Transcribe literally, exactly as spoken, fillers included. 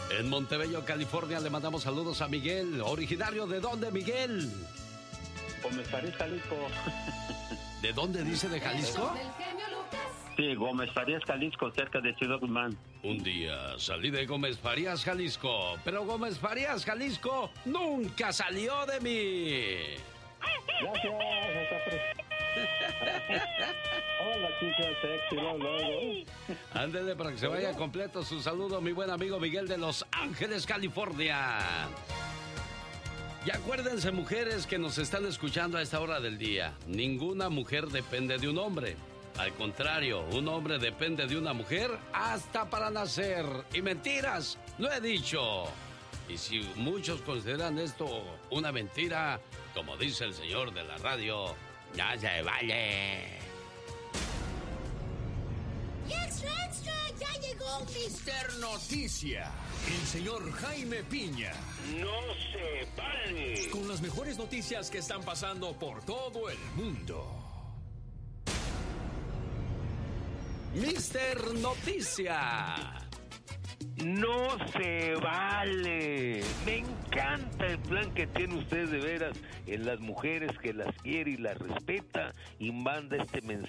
En Montebello, California, le mandamos saludos a Miguel. ¿Originario de dónde, Miguel? Gómez Farías, Jalisco. ¿De dónde dice, de Jalisco? Sí, Gómez Farías, Jalisco, cerca de Ciudad Guzmán. Un día salí de Gómez Farías, Jalisco, pero Gómez Farías, Jalisco, nunca salió de mí. Gracias, hola, chica sexy, no, luego. Ándele para que se vaya completo su saludo, mi buen amigo Miguel de Los Ángeles, California. Y acuérdense, mujeres que nos están escuchando a esta hora del día, ninguna mujer depende de un hombre. Al contrario, un hombre depende de una mujer hasta para nacer. Y mentiras, lo he dicho. Y si muchos consideran esto una mentira, como dice el señor de la radio, ya se vale. ¡Y extra, extra! ¡Ya llegó mister Noticia! El señor Jaime Piña. ¡No se vale! Con las mejores noticias que están pasando por todo el mundo. mister Noticia. ¡No se vale! Me encanta el plan que tiene usted de veras en las mujeres, que las quiere y las respeta y manda este mensaje.